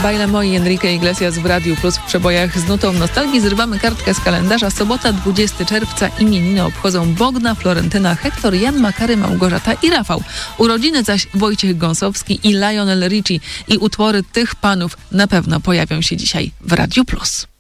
Baila Moi, Enrique Iglesias w Radiu Plus w przebojach z nutą nostalgii. Zrywamy kartkę z kalendarza. Sobota, 20 czerwca. Imieniny obchodzą Bogna, Florentyna, Hektor, Jan Makary, Małgorzata i Rafał. Urodziny zaś Wojciech Gąsowski i Lionel Richie. I utwory tych panów na pewno pojawią się dzisiaj w Radiu Plus.